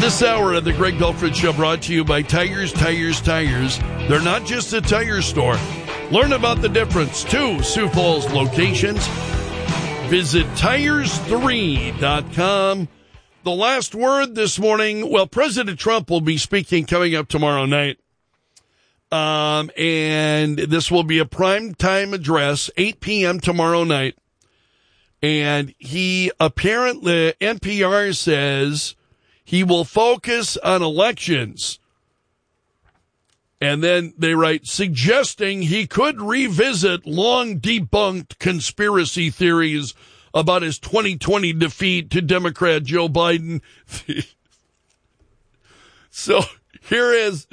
This hour of the Greg Belford Show brought to you by Tires. They're not just a tire store. Learn about the difference. 2 Sioux Falls locations. Visit tires3.com. The last word this morning, well, President Trump will be speaking coming up tomorrow night. And this will be a primetime address, 8 p.m. tomorrow night. And he apparently, NPR says, he will focus on elections. And then they write, suggesting he could revisit long debunked conspiracy theories about his 2020 defeat to Democrat Joe Biden. So here is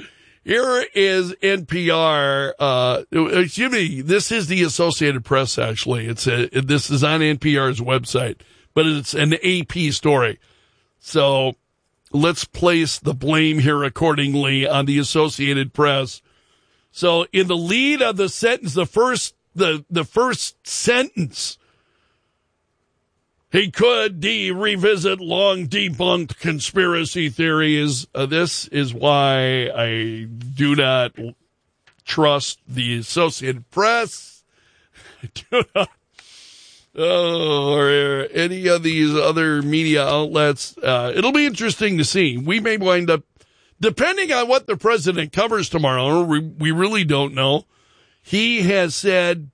NPR. Excuse me, this is the Associated Press, actually. This is on NPR's website, but it's an AP story. So let's place the blame here accordingly on the Associated Press. So in the lead of the sentence, the first sentence, he could revisit long debunked conspiracy theories. This is why I do not trust the Associated Press. I do not. Or any of these other media outlets. It'll be interesting to see. We may wind up, depending on what the president covers tomorrow, we really don't know. He has said,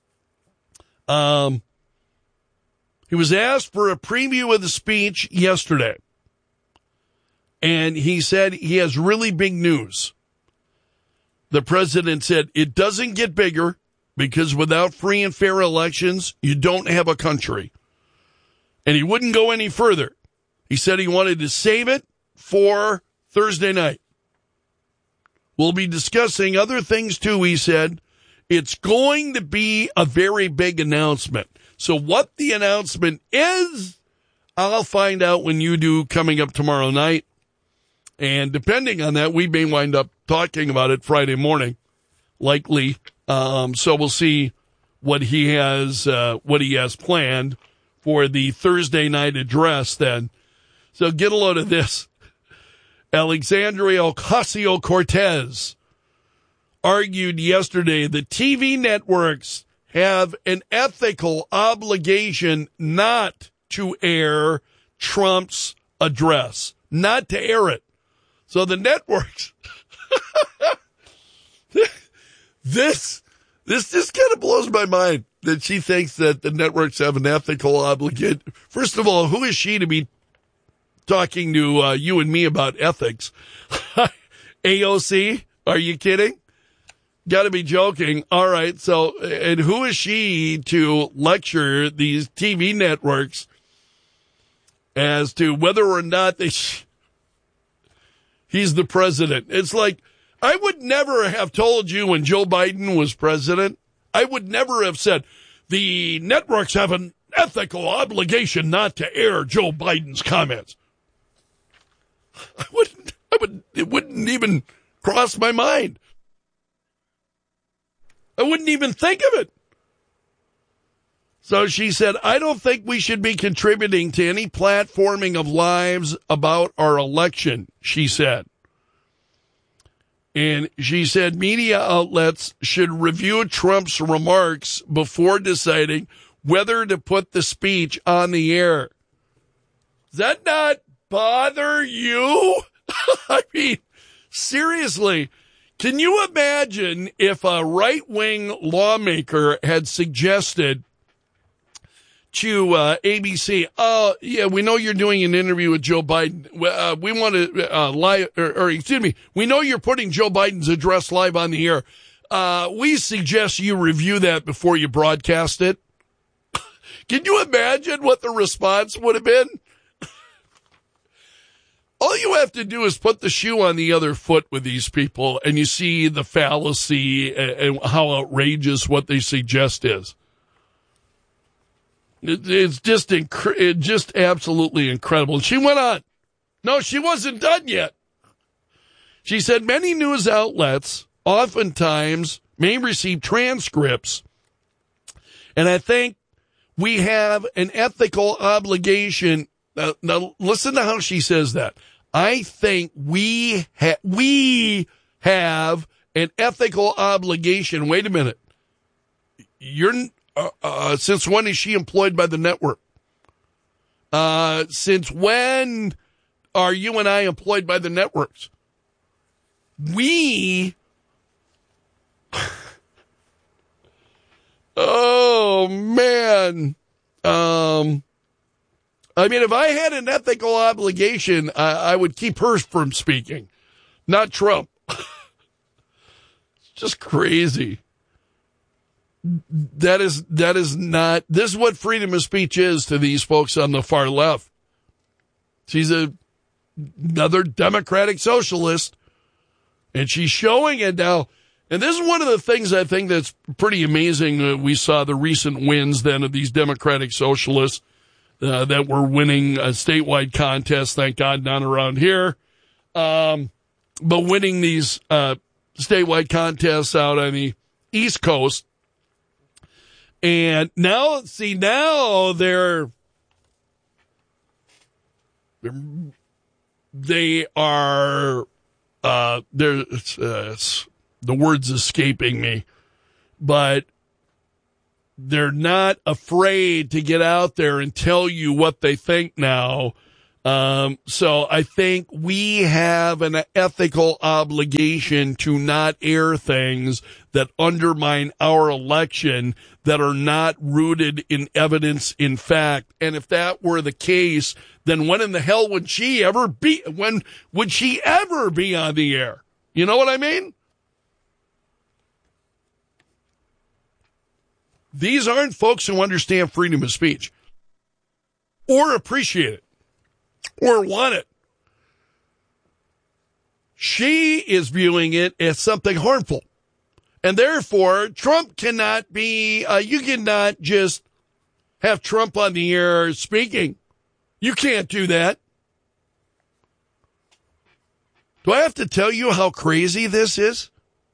he was asked for a preview of the speech yesterday. And he said he has really big news. The president said it doesn't get bigger, because without free and fair elections, you don't have a country. And he wouldn't go any further. He said he wanted to save it for Thursday night. We'll be discussing other things too, he said. It's going to be a very big announcement. So what the announcement is, I'll find out when you do coming up tomorrow night. And depending on that, we may wind up talking about it Friday morning, likely. So we'll see what he has planned for the Thursday night address then. So get a load of this. Alexandria Ocasio-Cortez argued yesterday that TV networks have an ethical obligation not to air Trump's address, not to air it. So the networks, This just kind of blows my mind that she thinks that the networks have an ethical obligation. First of all, who is she to be talking to you and me about ethics? AOC? Are you kidding? Got to be joking. All right. So, and who is she to lecture these TV networks as to whether or not he's the president? It's like, I would never have told you when Joe Biden was president, I would never have said the networks have an ethical obligation not to air Joe Biden's comments. It wouldn't even cross my mind. I wouldn't even think of it. So she said, I don't think we should be contributing to any platforming of lies about our election, she said. And she said media outlets should review Trump's remarks before deciding whether to put the speech on the air. Does that not bother you? I mean, seriously, can you imagine if a right-wing lawmaker had suggested to ABC, oh, yeah, we know you're doing an interview with Joe Biden. We want to excuse me, we know you're putting Joe Biden's address live on the air. We suggest you review that before you broadcast it. Can you imagine what the response would have been? All you have to do is put the shoe on the other foot with these people, and you see the fallacy and how outrageous what they suggest is. It's just absolutely incredible. She went on. No, she wasn't done yet. She said many news outlets oftentimes may receive transcripts, and I think we have an ethical obligation. Now listen to how she says that. I think we have an ethical obligation. Wait a minute. Since when is she employed by the network? Since when are you and I employed by the networks? Oh, man. I mean, if I had an ethical obligation, I would keep her from speaking, not Trump. It's just crazy. That is not, this is what freedom of speech is to these folks on the far left. She's another democratic socialist, and she's showing it now. And this is one of the things I think that's pretty amazing. We saw the recent wins then of these democratic socialists that were winning a statewide contest. Thank God not around here. But winning these statewide contests out on the East Coast. And now they are the word's escaping me, but they're not afraid to get out there and tell you what they think now. So I think we have an ethical obligation to not air things that undermine our election, that are not rooted in evidence, in fact. And if that were the case, then when in the hell would she ever be on the air? You know what I mean? These aren't folks who understand freedom of speech or appreciate it or want it. She is viewing it as something harmful. And therefore, Trump cannot be, you cannot just have Trump on the air speaking. You can't do that. Do I have to tell you how crazy this is?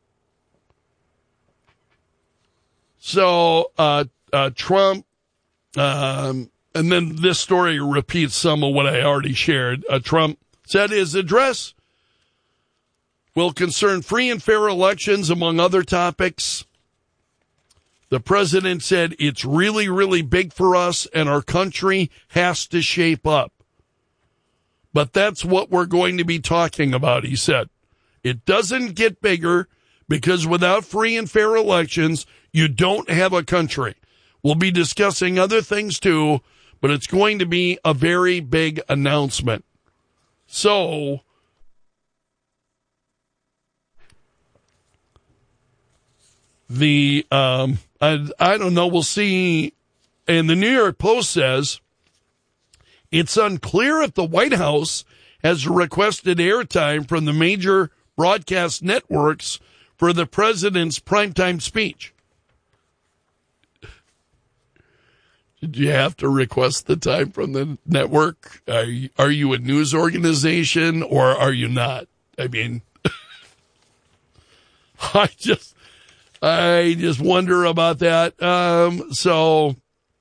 So, Trump, and then this story repeats some of what I already shared. Trump said his address will concern free and fair elections, among other topics. The president said it's really, really big for us, and our country has to shape up. But that's what we're going to be talking about, he said. It doesn't get bigger because without free and fair elections, you don't have a country. We'll be discussing other things too, but it's going to be a very big announcement. So, I don't know, we'll see. And the New York Post says, it's unclear if the White House has requested airtime from the major broadcast networks for the president's primetime speech. Did you have to request the time from the network? Are you a news organization or are you not? I mean, I just wonder about that. So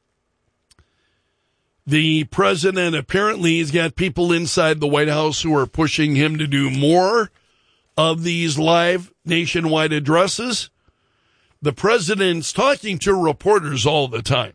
the president apparently has got people inside the White House who are pushing him to do more of these live nationwide addresses. The president's talking to reporters all the time.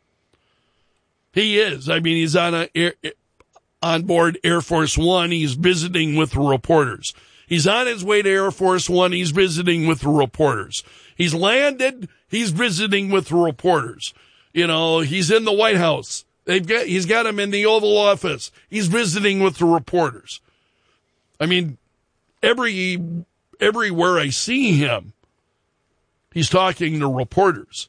He is. I mean, he's on board Air Force One. He's visiting with reporters. He's on his way to Air Force One. He's visiting with reporters. He's landed. He's visiting with reporters. You know, he's in the White House. He's got him in the Oval Office. He's visiting with the reporters. I mean, everywhere I see him, he's talking to reporters.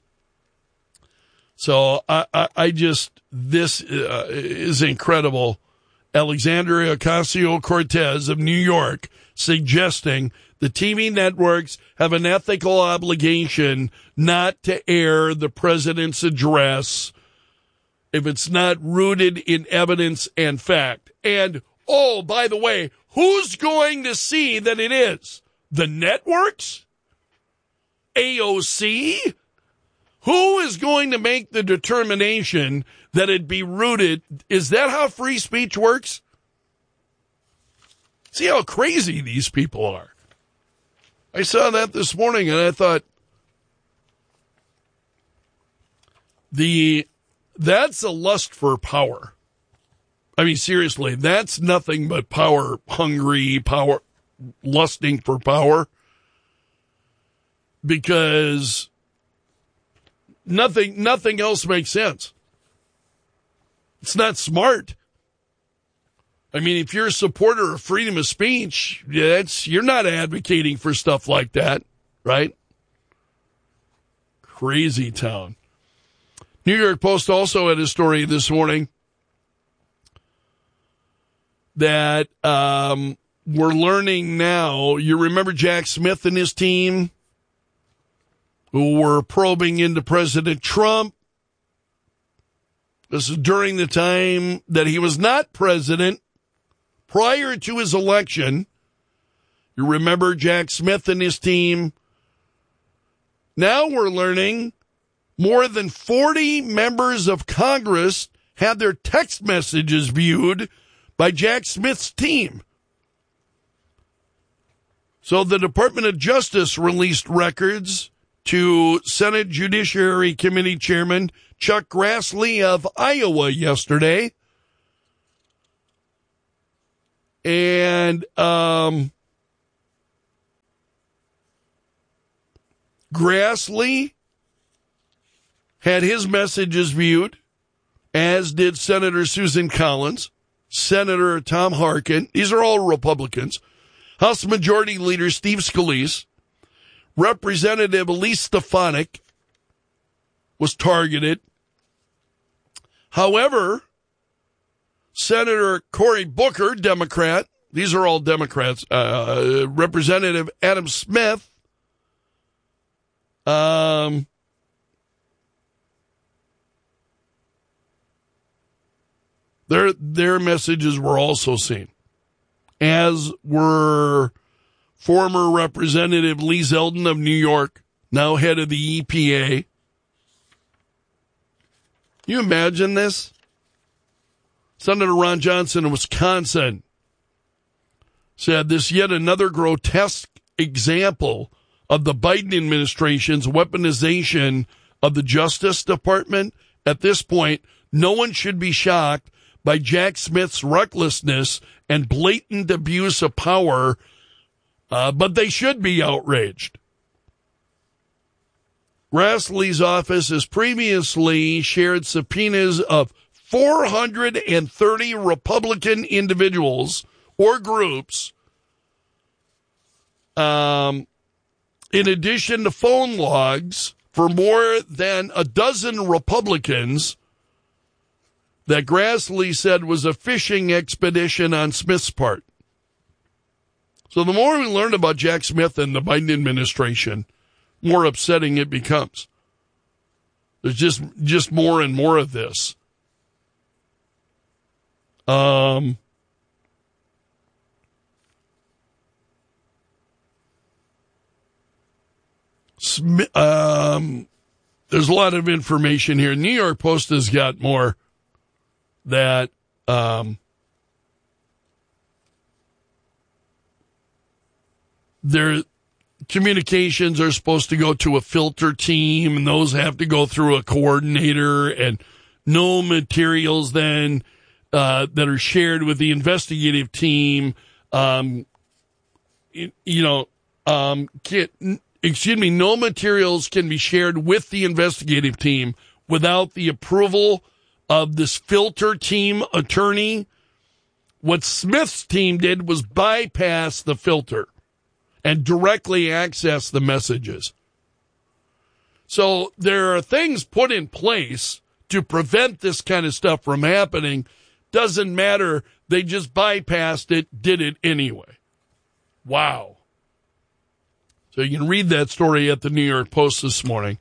So this is incredible. Alexandria Ocasio-Cortez of New York suggesting the TV networks have an ethical obligation not to air the president's address if it's not rooted in evidence and fact. And, oh, by the way, who's going to see that it is? The networks? AOC? Who is going to make the determination that it be rooted? Is that how free speech works? See how crazy these people are. I saw that this morning, and I thought, that's a lust for power. I mean, seriously, that's nothing but power hungry, power lusting for power. Because nothing else makes sense. It's not smart. I mean, if you're a supporter of freedom of speech, you're not advocating for stuff like that, right? Crazy town. New York Post also had a story this morning that we're learning now. You remember Jack Smith and his team who were probing into President Trump? This is during the time that he was not president, prior to his election. You remember Jack Smith and his team? Now we're learning more than 40 members of Congress had their text messages viewed by Jack Smith's team. So the Department of Justice released records to Senate Judiciary Committee Chairman Chuck Grassley of Iowa yesterday. And Grassley had his messages viewed, as did Senator Susan Collins, Senator Tom Harkin. These are all Republicans. House Majority Leader Steve Scalise, Representative Elise Stefanik was targeted. However, Senator Cory Booker, Democrat, these are all Democrats, Representative Adam Smith, their messages were also seen, as were former Representative Lee Zeldin of New York, now head of the EPA. You imagine this? Senator Ron Johnson of Wisconsin said this yet another grotesque example of the Biden administration's weaponization of the Justice Department. At this point, no one should be shocked by Jack Smith's recklessness and blatant abuse of power, but they should be outraged. Grassley's office has previously shared subpoenas of 430 Republican individuals or groups, in addition to phone logs for more than a dozen Republicans that Grassley said was a fishing expedition on Smith's part. So the more we learn about Jack Smith and the Biden administration, more upsetting it becomes. There's just more and more of this. There's a lot of information here. New York Post has got more that their communications are supposed to go to a filter team, and those have to go through a coordinator, and no materials then that are shared with the investigative team, no materials can be shared with the investigative team without the approval of this filter team attorney. What Smith's team did was bypass the filter and directly access the messages. So there are things put in place to prevent this kind of stuff from happening. Doesn't matter. They just bypassed it, did it anyway. Wow. So you can read that story at the New York Post this morning.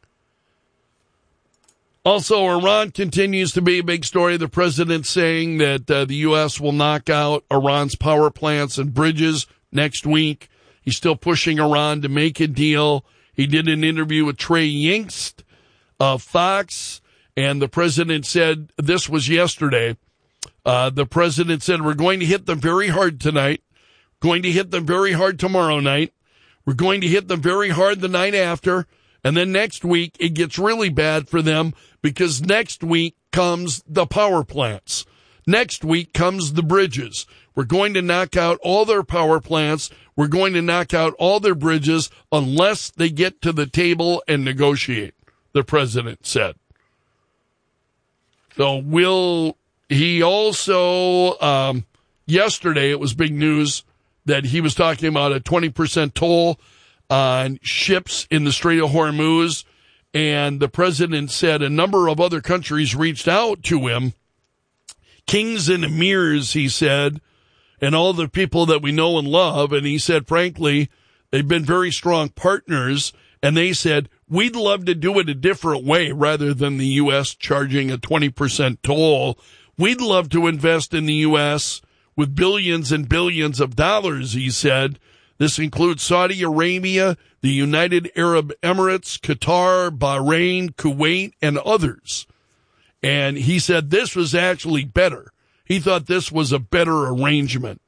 Also, Iran continues to be a big story. The president saying that the U.S. will knock out Iran's power plants and bridges next week. He's still pushing Iran to make a deal. He did an interview with Trey Yingst of Fox, and the president said, this was yesterday, the president said, we're going to hit them very hard tonight. Going to hit them very hard tomorrow night. We're going to hit them very hard the night after. And then next week, it gets really bad for them because next week comes the power plants. Next week comes the bridges. We're going to knock out all their power plants. We're going to knock out all their bridges unless they get to the table and negotiate, the president said. So he also, yesterday it was big news that he was talking about a 20% toll on ships in the Strait of Hormuz, and the president said a number of other countries reached out to him, kings and emirs, he said, and all the people that we know and love, and he said, frankly, they've been very strong partners, and they said, we'd love to do it a different way rather than the U.S. charging a 20% toll. We'd love to invest in the U.S. with billions and billions of dollars, he said. This includes Saudi Arabia, the United Arab Emirates, Qatar, Bahrain, Kuwait, and others. And he said this was actually better. He thought this was a better arrangement.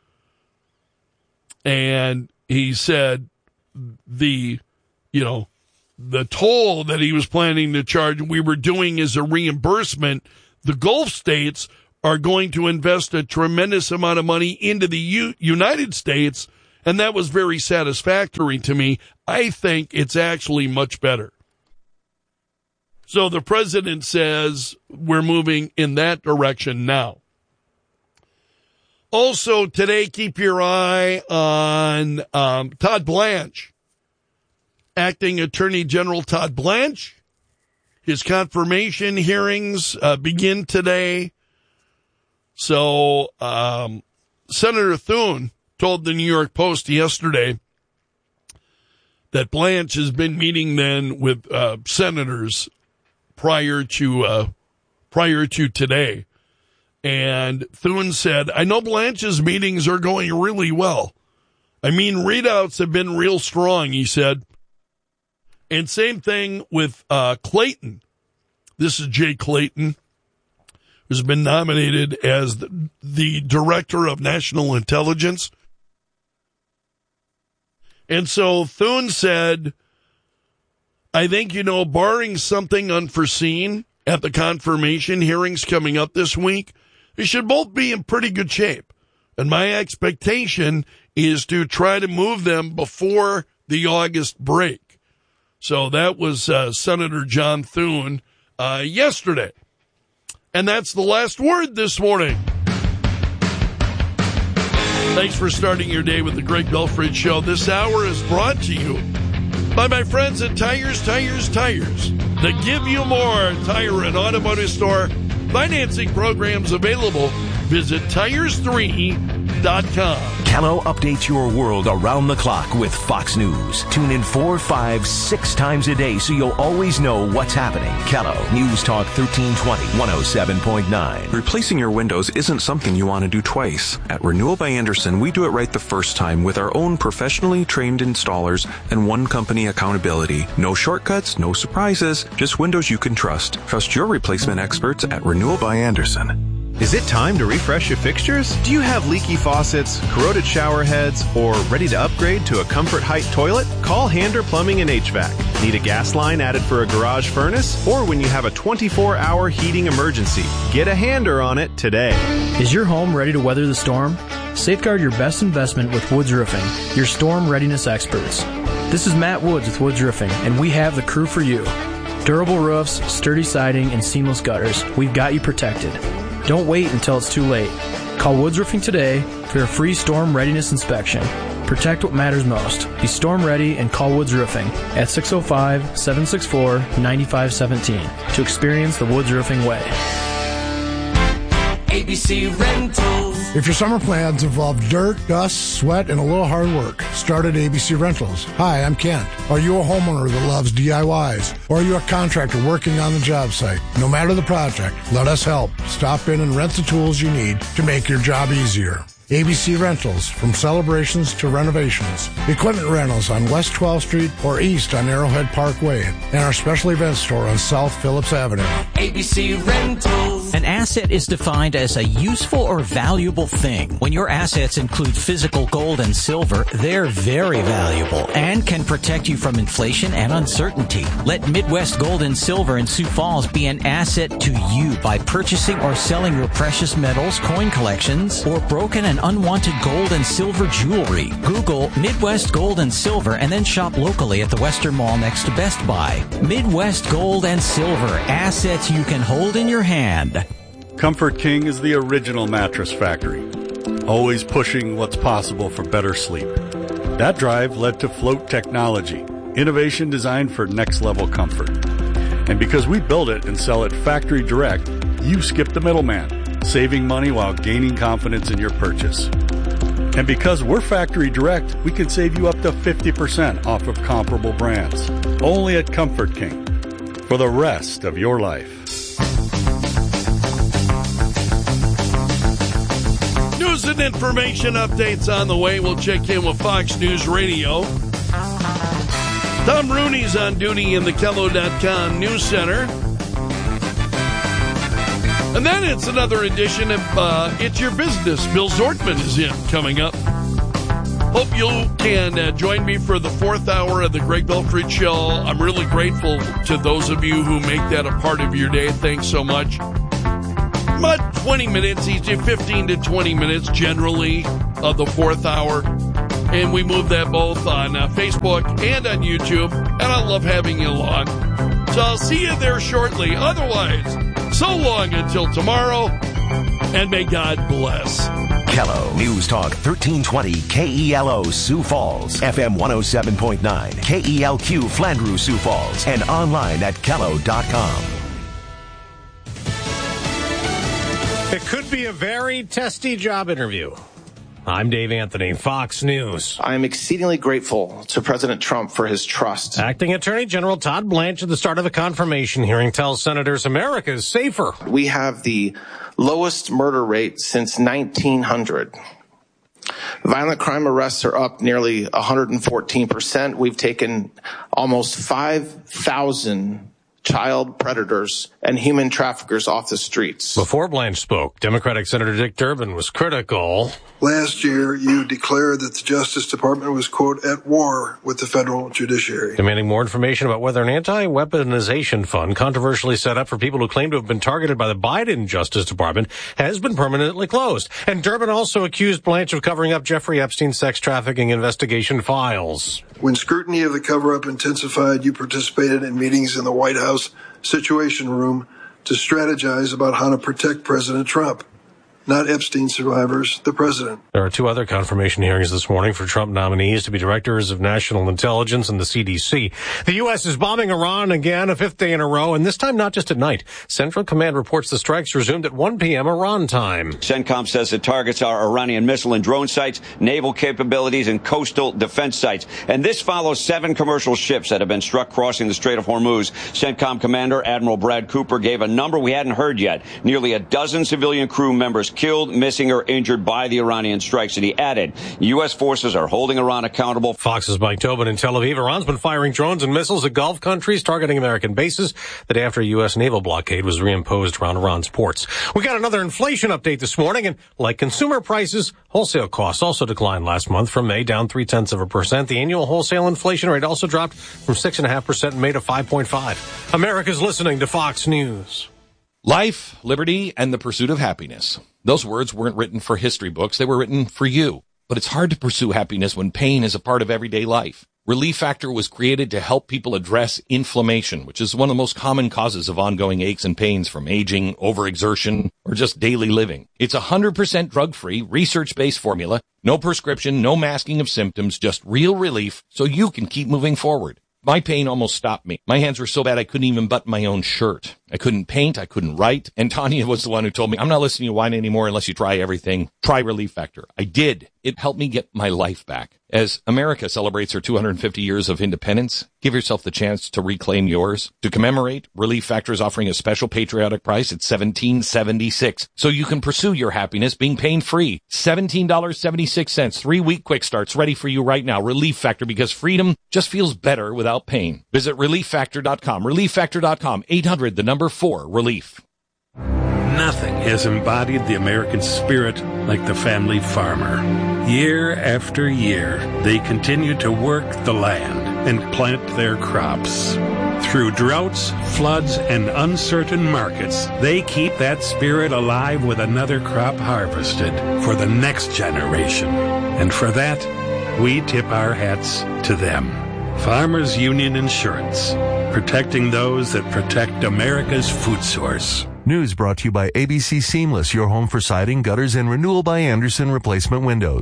And he said the toll that he was planning to charge, we were doing as a reimbursement. The Gulf states are going to invest a tremendous amount of money into the United States, and that was very satisfactory to me. I think it's actually much better. So the president says we're moving in that direction now. Also today, keep your eye on Todd Blanche, Acting Attorney General Todd Blanche. His confirmation hearings begin today. So Senator Thune told the New York Post yesterday that Blanche has been meeting then with senators prior to today. And Thune said, I know Blanche's meetings are going really well. I mean, readouts have been real strong, he said. And same thing with Clayton. This is Jay Clayton, who's been nominated as the Director of National Intelligence. And so Thune said, I think, barring something unforeseen at the confirmation hearings coming up this week, they should both be in pretty good shape. And my expectation is to try to move them before the August break. So that was Senator John Thune yesterday. And that's the last word this morning. Thanks for starting your day with the Greg Belfridge Show. This hour is brought to you by my friends at Tires. They give you more. Tire and Automotive Store. Financing programs available. Visit tires3.com. Kello updates your world around the clock with Fox News. Tune in 4, 5, 6 times a day so you'll always know what's happening. Kello, News Talk 1320, 107.9. Replacing your windows isn't something you want to do twice. At Renewal by Andersen, we do it right the first time with our own professionally trained installers and one company accountability. No shortcuts, no surprises, just windows you can trust. Trust your replacement experts at Renewal by Andersen. Is it time to refresh your fixtures? Do you have leaky faucets, corroded shower heads, or ready to upgrade to a Comfort Height toilet? Call Hander Plumbing and HVAC. Need a gas line added for a garage furnace? Or when you have a 24-hour heating emergency? Get a Hander on it today. Is your home ready to weather the storm? Safeguard your best investment with Woods Roofing, your storm readiness experts. This is Matt Woods with Woods Roofing, and we have the crew for you. Durable roofs, sturdy siding, and seamless gutters. We've got you protected. Don't wait until it's too late. Call Woods Roofing today for a free storm readiness inspection. Protect what matters most. Be storm ready and call Woods Roofing at 605-764-9517 to experience the Woods Roofing way. ABC Rentals. If your summer plans involve dirt, dust, sweat, and a little hard work, start at ABC Rentals. Hi, I'm Kent. Are you a homeowner that loves DIYs? Or are you a contractor working on the job site? No matter the project, let us help. Stop in and rent the tools you need to make your job easier. ABC Rentals, from celebrations to renovations. Equipment rentals on West 12th Street or east on Arrowhead Parkway. And our special event store on South Phillips Avenue. ABC Rentals. An asset is defined as a useful or valuable thing. When your assets include physical gold and silver, they're very valuable and can protect you from inflation and uncertainty. Let Midwest Gold and Silver in Sioux Falls be an asset to you by purchasing or selling your precious metals, coin collections, or broken and unwanted gold and silver jewelry. Google Midwest Gold and Silver and then shop locally at the Western Mall next to Best Buy. Midwest Gold and Silver, assets you can hold in your hand. Comfort King is the original mattress factory, always pushing what's possible for better sleep. That drive led to Float Technology, innovation designed for next-level comfort. And because we build it and sell it factory direct, you skip the middleman, saving money while gaining confidence in your purchase. And because we're factory direct, we can save you up to 50% off of comparable brands. Only at Comfort King, for the rest of your life. News and information updates on the way. We'll check in with Fox News Radio. Tom Rooney's on duty in the Kello.com News Center. And then it's another edition of It's Your Business. Bill Zortman is in coming up. Hope you can join me for the fourth hour of the Greg Belfrage Show. I'm really grateful to those of you who make that a part of your day. Thanks so much. About 20 minutes, each 15 to 20 minutes generally of the fourth hour. And we move that both on Facebook and on YouTube. And I love having you along. So I'll see you there shortly. Otherwise, so long until tomorrow, and may God bless. Kello News Talk 1320 KELO Sioux Falls, FM 107.9, KELQ Flandreau Sioux Falls, and online at Kello.com. It could be a very testy job interview. I'm Dave Anthony, Fox News. I am exceedingly grateful to President Trump for his trust. Acting Attorney General Todd Blanche at the start of the confirmation hearing tells senators America is safer. We have the lowest murder rate since 1900. Violent crime arrests are up nearly 114%. We've taken almost 5,000 child predators and human traffickers off the streets. Before Blanche spoke, Democratic Senator Dick Durbin was critical. Last year, you declared that the Justice Department was, quote, at war with the federal judiciary. Demanding more information about whether an anti-weaponization fund controversially set up for people who claim to have been targeted by the Biden Justice Department has been permanently closed. And Durbin also accused Blanche of covering up Jeffrey Epstein's sex trafficking investigation files. When scrutiny of the cover-up intensified, you participated in meetings in the White House Situation Room to strategize about how to protect President Trump. Not Epstein survivors, the president. There are two other confirmation hearings this morning for Trump nominees to be directors of national intelligence and the CDC. The U.S. is bombing Iran again, a fifth day in a row, and this time not just at night. Central Command reports the strikes resumed at 1 p.m. Iran time. CENTCOM says the targets are Iranian missile and drone sites, naval capabilities, and coastal defense sites. And this follows 7 commercial ships that have been struck crossing the Strait of Hormuz. CENTCOM Commander Admiral Brad Cooper gave a number we hadn't heard yet. Nearly a dozen civilian crew members killed, missing, or injured by the Iranian strikes. And he added, U.S. forces are holding Iran accountable. Fox's Mike Tobin in Tel Aviv. Iran's been firing drones and missiles at Gulf countries, targeting American bases the day after a U.S. naval blockade was reimposed around Iran's ports. We got another inflation update this morning, and like consumer prices, wholesale costs also declined last month from May, down 0.3%. The annual wholesale inflation rate also dropped from 6.5% in May to 5.5%. America's listening to Fox News. Life, liberty, and the pursuit of happiness. Those words weren't written for history books. They were written for you. But it's hard to pursue happiness when pain is a part of everyday life. Relief Factor was created to help people address inflammation, which is one of the most common causes of ongoing aches and pains from aging, overexertion, or just daily living. It's 100% drug-free, research-based formula, no prescription, no masking of symptoms, just real relief so you can keep moving forward. My pain almost stopped me. My hands were so bad I couldn't even button my own shirt. I couldn't paint. I couldn't write. And Tanya was the one who told me, I'm not listening to you whine anymore unless you try everything. Try Relief Factor. I did. It helped me get my life back. As America celebrates her 250 years of independence, give yourself the chance to reclaim yours. To commemorate, Relief Factor is offering a special patriotic price at $17.76, so you can pursue your happiness being pain-free. $17.76, 3-week quick starts ready for you right now. Relief Factor, because freedom just feels better without pain. Visit ReliefFactor.com. ReliefFactor.com. 800, the number 4, relief. Nothing has embodied the American spirit like the family farmer. Year after year, they continue to work the land and plant their crops. Through droughts, floods, and uncertain markets, they keep that spirit alive with another crop harvested for the next generation. And for that, we tip our hats to them. Farmers Union Insurance, protecting those that protect America's food source. News brought to you by ABC Seamless, your home for siding, gutters, and Renewal by Andersen replacement windows.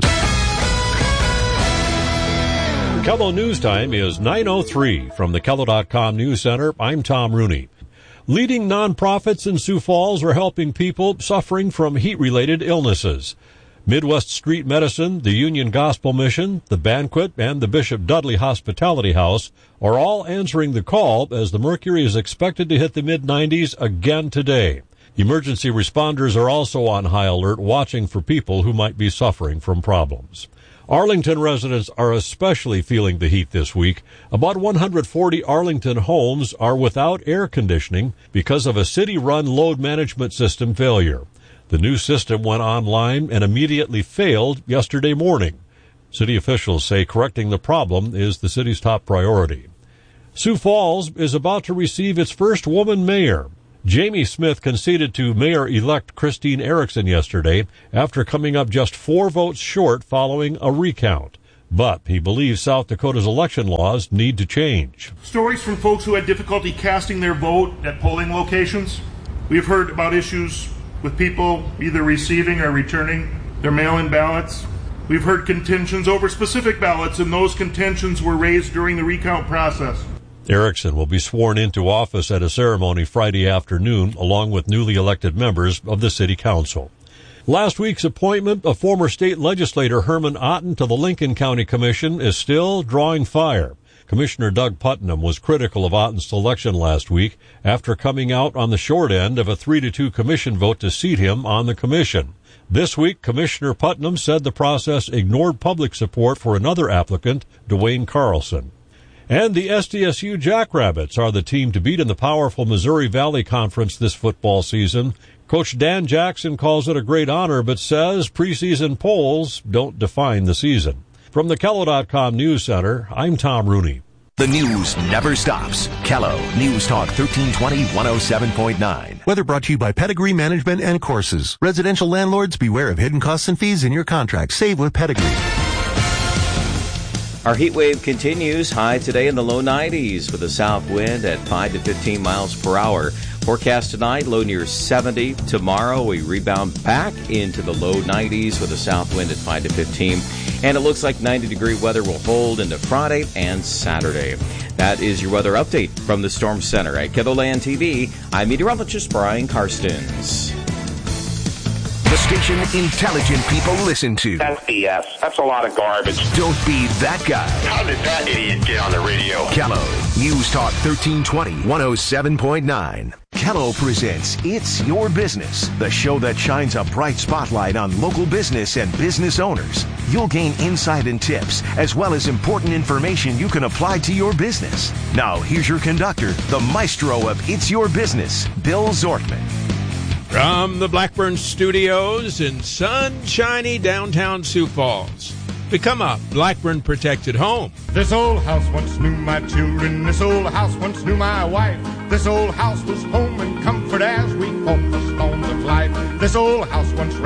Kello News Time is 9:03 from the Kello.com News Center. I'm Tom Rooney. Leading nonprofits in Sioux Falls are helping people suffering from heat-related illnesses. Midwest Street Medicine, the Union Gospel Mission, the Banquet, and the Bishop Dudley Hospitality House are all answering the call as the mercury is expected to hit the mid-90s again today. Emergency responders are also on high alert, watching for people who might be suffering from problems. Arlington residents are especially feeling the heat this week. About 140 Arlington homes are without air conditioning because of a city-run load management system failure. The new system went online and immediately failed yesterday morning. City officials say correcting the problem is the city's top priority. Sioux Falls is about to receive its first woman mayor. Jamie Smith conceded to Mayor-elect Christine Erickson yesterday after coming up just 4 votes short following a recount. But he believes South Dakota's election laws need to change. Stories from folks who had difficulty casting their vote at polling locations. We've heard about issues with people either receiving or returning their mail-in ballots. We've heard contentions over specific ballots, and those contentions were raised during the recount process. Erickson will be sworn into office at a ceremony Friday afternoon, along with newly elected members of the City Council. Last week's appointment of former state legislator Herman Otten to the Lincoln County Commission is still drawing fire. Commissioner Doug Putnam was critical of Otten's selection last week after coming out on the short end of a 3-2 commission vote to seat him on the commission. This week, Commissioner Putnam said the process ignored public support for another applicant, Dwayne Carlson. And the SDSU Jackrabbits are the team to beat in the powerful Missouri Valley Conference this football season. Coach Dan Jackson calls it a great honor, but says preseason polls don't define the season. From the Kello.com News Center, I'm Tom Rooney. The news never stops. Kello News Talk 1320 107.9. Weather brought to you by Pedigree Management and Courses. Residential landlords, beware of hidden costs and fees in your contract. Save with Pedigree. Our heat wave continues. High today in the low 90s with a south wind at 5 to 15 miles per hour. Forecast tonight, low near 70. Tomorrow, we rebound back into the low 90s with a south wind at 5 to 15. And it looks like 90-degree weather will hold into Friday and Saturday. That is your weather update from the Storm Center at KELOLAND TV. I'm meteorologist Brian Karstens. The station intelligent people listen to. That's BS. That's a lot of garbage. Don't be that guy. How did that idiot get on the radio? Kello News Talk 1320 107.9. Kello presents It's Your Business, the show that shines a bright spotlight on local business and business owners. You'll gain insight and tips, as well as important information you can apply to your business. Now, here's your conductor, the maestro of It's Your Business, Bill Zortman. From the Blackburn Studios in sunshiny downtown Sioux Falls, become a Blackburn protected home. This old house once knew my children. This old house once knew my wife. This old house was home and comfort as we fought the storms of life. This old house once